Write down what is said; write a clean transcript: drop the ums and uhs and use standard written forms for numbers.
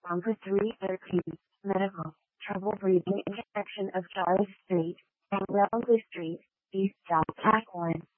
Bunker 313, medical, trouble breathing, intersection of Charlie Street and Wellesley Street, east south track 1.